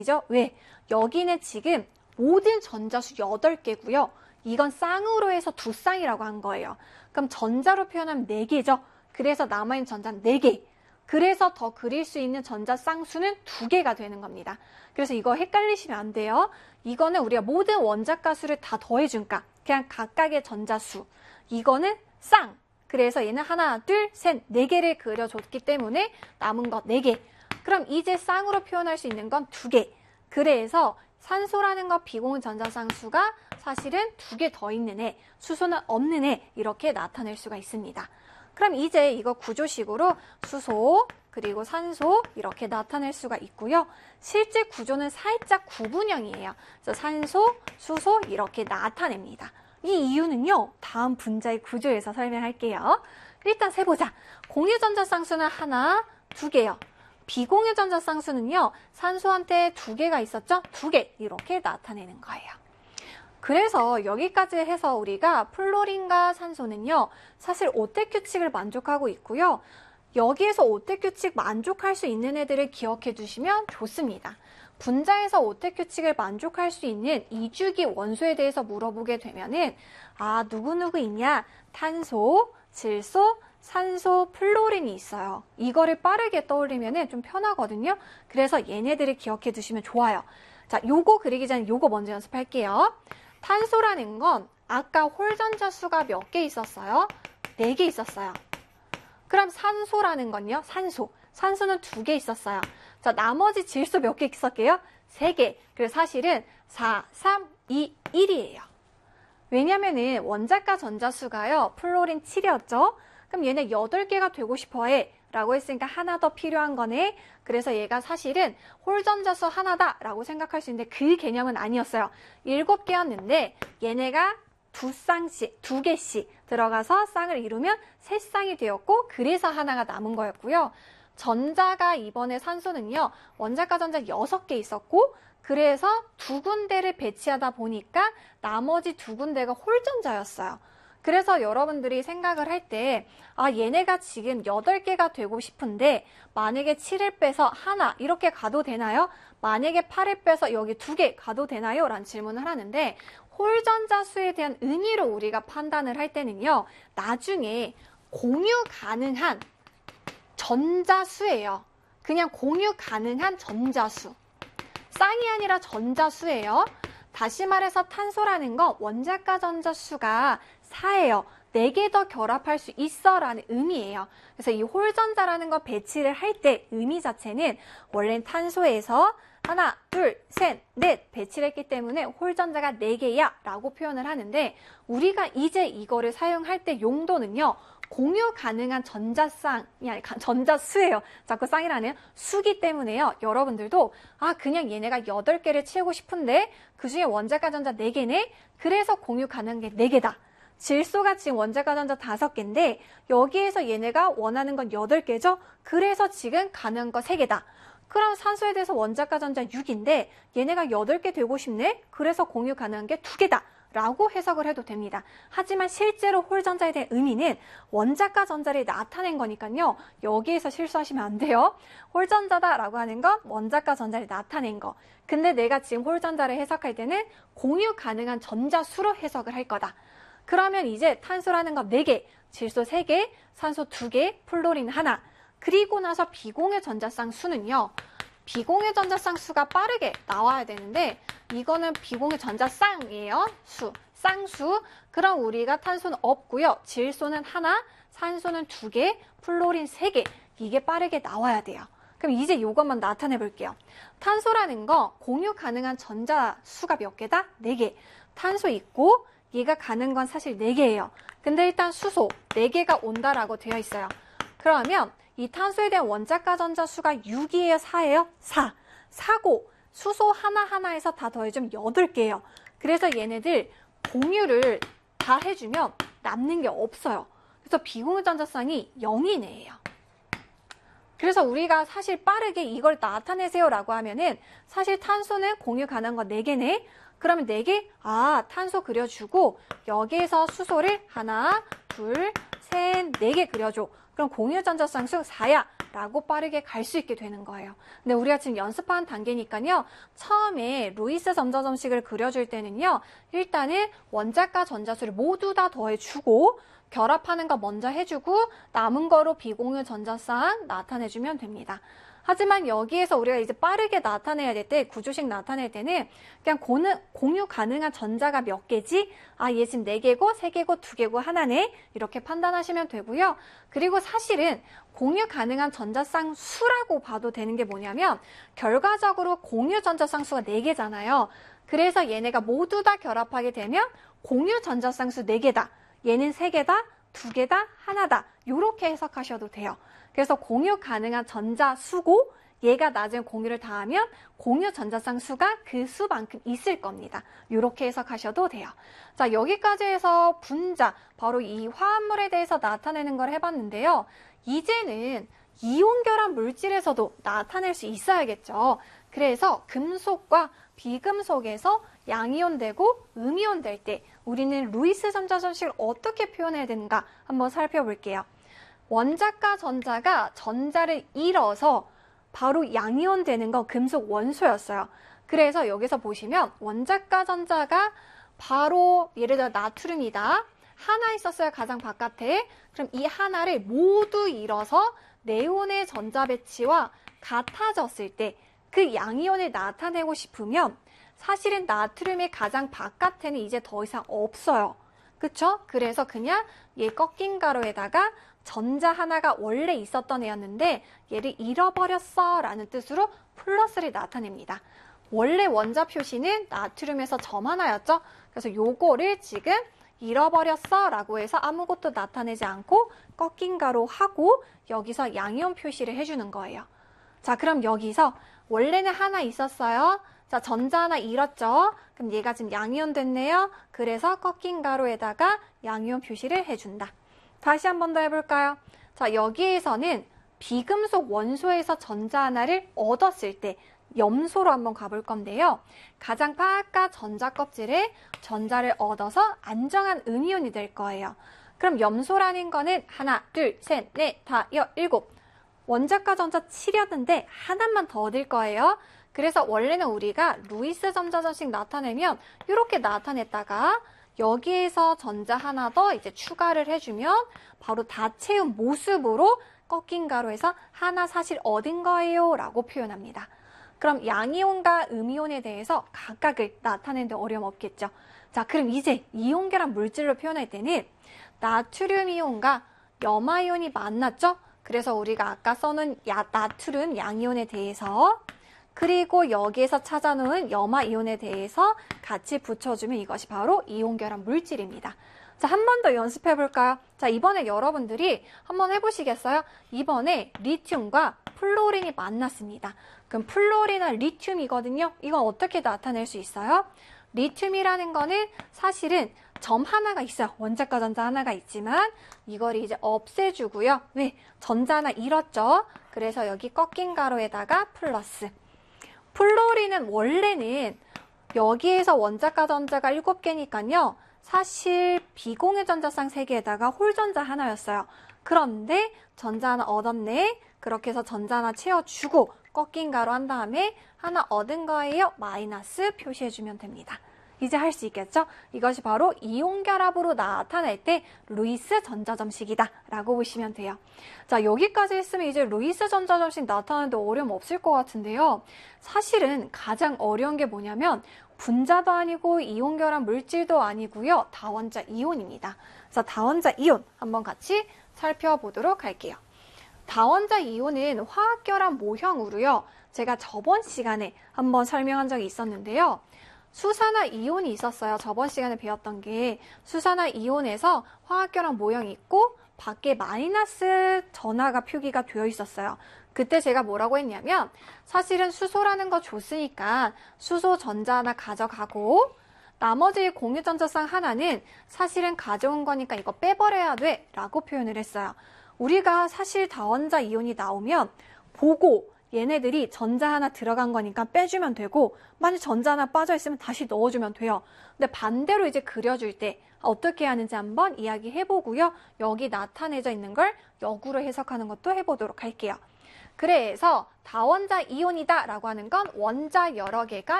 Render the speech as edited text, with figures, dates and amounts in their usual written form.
죠? 왜? 여기는 지금 모든 전자수 8개고요. 이건 쌍으로 해서 두 쌍이라고 한 거예요. 그럼 전자로 표현하면 4개죠. 그래서 남아있는 전자는 4개. 그래서 더 그릴 수 있는 전자 쌍수는 2개가 되는 겁니다. 그래서 이거 헷갈리시면 안 돼요. 이거는 우리가 모든 원자가 수를 다 더해준까. 그냥 각각의 전자수. 이거는 쌍. 그래서 얘는 하나, 둘, 셋, 4개를 그려줬기 때문에 남은 거 4개. 그럼 이제 쌍으로 표현할 수 있는 건 2개. 그래서 산소라는 거 비공유 전자쌍수가 사실은 2개 더 있는 애, 수소는 없는 애 이렇게 나타낼 수가 있습니다. 그럼 이제 이거 구조식으로 수소 그리고 산소 이렇게 나타낼 수가 있고요. 실제 구조는 살짝 구분형이에요. 그래서 산소, 수소 이렇게 나타냅니다. 이 이유는요. 다음 분자의 구조에서 설명할게요. 일단 세보자. 공유전자쌍수는 하나, 2개요. 비공유 전자쌍수는요. 산소한테 2개가 있었죠? 2개 이렇게 나타내는 거예요. 그래서 여기까지 해서 우리가 플로린과 산소는요. 사실 오텍 규칙을 만족하고 있고요. 여기에서 오텍 규칙 만족할 수 있는 애들을 기억해 두시면 좋습니다. 분자에서 오텍 규칙을 만족할 수 있는 이주기 원소에 대해서 물어보게 되면은 누구누구 있냐? 탄소, 질소, 산소, 플로린이 있어요. 이거를 빠르게 떠올리면 좀 편하거든요. 그래서 얘네들을 기억해 두시면 좋아요. 자, 요거 그리기 전에 요거 먼저 연습할게요. 탄소라는 건 아까 홀전자 수가 몇 개 있었어요? 4개 있었어요. 그럼 산소라는 건요? 산소는 2개 있었어요. 자, 나머지 질소 몇 개 있었게요? 3개. 그래서 사실은 4, 3, 2, 1이에요. 왜냐면은 원자가 전자수가요. 플로린 7이었죠? 그럼 얘네 8개가 되고 싶어 해 라고 했으니까 하나 더 필요한 거네. 그래서 얘가 사실은 홀전자수 하나다 라고 생각할 수 있는데 그 개념은 아니었어요. 7개였는데 얘네가 2개씩 들어가서 쌍을 이루면 3쌍이 되었고 그래서 하나가 남은 거였고요. 전자가 이번에 산소는요. 원자가 전자 6개 있었고 그래서 2군데를 배치하다 보니까 나머지 2군데가 홀전자였어요. 그래서 여러분들이 생각을 할 때 얘네가 지금 8개가 되고 싶은데 만약에 7을 빼서 하나 이렇게 가도 되나요? 만약에 8을 빼서 여기 2개 가도 되나요? 라는 질문을 하는데 홀전자수에 대한 의미로 우리가 판단을 할 때는요. 나중에 공유 가능한 전자수예요. 그냥 공유 가능한 전자수. 쌍이 아니라 전자수예요. 다시 말해서 탄소라는 건 원자가 전자수가 4예요. 4개 더 결합할 수 있어 라는 의미예요. 그래서 이 홀전자라는 거 배치를 할 때 의미 자체는 원래는 탄소에서 하나, 둘, 셋, 넷 배치를 했기 때문에 홀전자가 4개야 라고 표현을 하는데 우리가 이제 이거를 사용할 때 용도는요. 공유 가능한 전자쌍이 아니 전자수예요. 자꾸 쌍이라네요. 수기 때문에요. 여러분들도 그냥 얘네가 8개를 채우고 싶은데 그중에 원자가 전자 4개네. 그래서 공유 가능한 게 4개다. 질소가 지금 원자가 전자 5개인데 여기에서 얘네가 원하는 건 8개죠. 그래서 지금 가능한 거 3개다. 그럼 산소에 대해서 원자가 전자 6인데 얘네가 8개 되고 싶네. 그래서 공유 가능한 게 2개다. 라고 해석을 해도 됩니다. 하지만 실제로 홀전자에 대한 의미는 원자가 전자를 나타낸 거니까요. 여기에서 실수하시면 안 돼요. 홀전자다라고 하는 건 원자가 전자를 나타낸 거. 근데 내가 지금 홀전자를 해석할 때는 공유 가능한 전자수로 해석을 할 거다. 그러면 이제 탄소라는 거 4개, 질소 3개, 산소 2개, 플로린 하나. 그리고 나서 비공유 전자쌍수는요. 비공유 전자쌍수가 빠르게 나와야 되는데 이거는 비공유 전자쌍이에요. 쌍수. 그럼 우리가 탄소는 없고요. 질소는 하나, 산소는 2개, 플로린 3개. 이게 빠르게 나와야 돼요. 그럼 이제 이것만 나타내 볼게요. 탄소라는 거 공유 가능한 전자수가 몇 개다? 4개. 탄소 있고 얘가 가는 건 사실 4개예요. 근데 일단 수소 4개가 온다라고 되어 있어요. 그러면 이 탄소에 대한 원자가 전자수가 6이에요? 4예요? 4. 4고 수소 하나하나에서 다 더해주면 8개예요. 그래서 얘네들 공유를 다 해주면 남는 게 없어요. 그래서 비공유 전자쌍이 0이네요. 그래서 우리가 사실 빠르게 이걸 나타내세요 라고 하면은 사실 탄소는 공유 가능한 거 4개네. 그러면 4개? 탄소 그려주고 여기에서 수소를 하나, 둘, 셋, 4개 그려줘. 그럼 공유 전자쌍수 4야 라고 빠르게 갈 수 있게 되는 거예요. 근데 우리가 지금 연습한 단계니까요. 처음에 루이스 전자점식을 그려줄 때는요. 일단은 원자과 전자수를 모두 다 더해주고 결합하는 거 먼저 해주고 남은 거로 비공유 전자쌍 나타내주면 됩니다. 하지만 여기에서 우리가 이제 빠르게 나타내야 될 때, 구조식 나타낼 때는 그냥 공유 가능한 전자가 몇 개지? 아, 얘 지금 4개고, 3개고, 2개고, 하나네? 이렇게 판단하시면 되고요. 그리고 사실은 공유 가능한 전자쌍 수라고 봐도 되는 게 뭐냐면 결과적으로 공유 전자쌍 수가 4개잖아요. 그래서 얘네가 모두 다 결합하게 되면 공유 전자쌍 수 4개다. 얘는 3개다, 2개다, 하나다. 이렇게 해석하셔도 돼요. 그래서 공유 가능한 전자 수고 얘가 나중에 공유를 다하면 공유 전자쌍 수가 그 수만큼 있을 겁니다. 이렇게 해석하셔도 돼요. 자, 여기까지 해서 분자, 바로 이 화합물에 대해서 나타내는 걸 해봤는데요. 이제는 이온결합 물질에서도 나타낼 수 있어야겠죠. 그래서 금속과 비금속에서 양이온 되고 음이온 될 때 우리는 루이스 전자점식을 어떻게 표현해야 되는가 한번 살펴볼게요. 원자과 전자가 전자를 잃어서 바로 양이온 되는 건 금속 원소였어요. 그래서 여기서 보시면 원자과 전자가 바로 예를 들어 나트륨이다. 하나 있었어요. 가장 바깥에. 그럼 이 하나를 모두 잃어서 네온의 전자 배치와 같아졌을 때 그 양이온을 나타내고 싶으면 사실은 나트륨의 가장 바깥에는 이제 더 이상 없어요. 그쵸? 그래서 그냥 얘 꺾인 가로에다가 전자 하나가 원래 있었던 애였는데 얘를 잃어버렸어 라는 뜻으로 플러스를 나타냅니다. 원래 원자 표시는 나트륨에서 점 하나였죠? 그래서 요거를 지금 잃어버렸어 라고 해서 아무것도 나타내지 않고 꺾인 가로 하고 여기서 양이온 표시를 해주는 거예요. 자, 그럼 여기서 원래는 하나 있었어요. 자, 전자 하나 잃었죠? 그럼 얘가 지금 양이온 됐네요. 그래서 꺾인 가로에다가 양이온 표시를 해준다. 다시 한 번 더 해볼까요? 자, 여기에서는 비금속 원소에서 전자 하나를 얻었을 때 염소로 한번 가볼 건데요. 가장 바깥 전자 껍질에 전자를 얻어서 안정한 음이온이 될 거예요. 그럼 염소라는 거는 하나, 둘, 셋, 넷, 다, 일곱. 원자과 전자 7이었는데 하나만 더 얻을 거예요. 그래서 원래는 우리가 루이스 전자점식 나타내면 이렇게 나타냈다가 여기에서 전자 하나 더 이제 추가를 해주면 바로 다 채운 모습으로 꺾인 가로에서 하나 사실 얻은 거예요 라고 표현합니다. 그럼 양이온과 음이온에 대해서 각각을 나타내는데 어려움 없겠죠. 자, 그럼 이제 이온결합 물질로 표현할 때는 나트륨 이온과 염화이온이 만났죠? 그래서 우리가 아까 써놓은 나트륨 양이온에 대해서 그리고 여기에서 찾아놓은 염화이온에 대해서 같이 붙여주면 이것이 바로 이온결합 물질입니다. 자, 한 번 더 연습해 볼까요? 자, 이번에 여러분들이 한번 해보시겠어요? 이번에 리튬과 플로린이 만났습니다. 그럼 플로린은 리튬이거든요. 이건 어떻게 나타낼 수 있어요? 리튬이라는 거는 사실은 점 하나가 있어요. 원자과 전자 하나가 있지만 이걸 이제 없애주고요. 왜? 전자 하나 잃었죠? 그래서 여기 꺾인 가로에다가 플러스. 플로린은 원래는 여기에서 원자과 전자가 7개니까요. 사실 비공유 전자쌍 3개에다가 홀전자 하나였어요. 그런데 전자 하나 얻었네. 그렇게 해서 전자 하나 채워주고 꺾인 가로 한 다음에 하나 얻은 거예요. 마이너스 표시해주면 됩니다. 이제 할 수 있겠죠? 이것이 바로 이온결합으로 나타날 때 루이스 전자점식이다 라고 보시면 돼요. 자, 여기까지 했으면 이제 루이스 전자점식 나타나는데 어려움 없을 것 같은데요. 사실은 가장 어려운 게 뭐냐면 분자도 아니고 이온결합 물질도 아니고요. 다원자 이온입니다. 자, 다원자 이온 한번 같이 살펴보도록 할게요. 다원자 이온은 화학결합 모형으로요. 제가 저번 시간에 한번 설명한 적이 있었는데요. 수산화 이온이 있었어요. 저번 시간에 배웠던 게 수산화 이온에서 화학결합 모형이 있고 밖에 마이너스 전하가 표기가 되어 있었어요. 그때 제가 뭐라고 했냐면 사실은 수소라는 거 줬으니까 수소 전자 하나 가져가고 나머지 공유전자쌍 하나는 사실은 가져온 거니까 이거 빼버려야 돼 라고 표현을 했어요. 우리가 사실 다원자 이온이 나오면 보고 얘네들이 전자 하나 들어간 거니까 빼주면 되고 만약 전자 하나 빠져있으면 다시 넣어주면 돼요. 근데 반대로 이제 그려줄 때 어떻게 하는지 한번 이야기해보고요. 여기 나타내져 있는 걸 역으로 해석하는 것도 해보도록 할게요. 그래서 다원자 이온이다 라고 하는 건 원자 여러 개가